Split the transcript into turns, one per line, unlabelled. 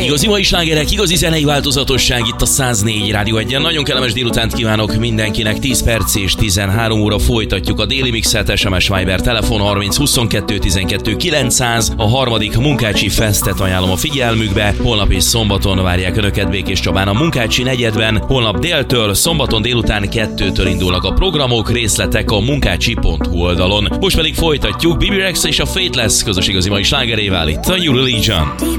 Igazi mai slágerek, igazi zenei változatosság itt a 104 Rádió 1-en. Nagyon kellemes délutánt kívánok mindenkinek. 10 perc és 13 óra folytatjuk a déli mixet. SMS Viber telefon 30 22 12 900. A harmadik Munkácsi Festet ajánlom a figyelmükbe. Holnap és szombaton várják Önöket Békés Csabán a Munkácsi negyedben. Holnap déltől, szombaton délután 2-től indulnak a programok, részletek a munkácsi.hu oldalon. Most pedig folytatjuk Bibi Rexa és a Faithless közös igazi mai slágerével itt a New Religion.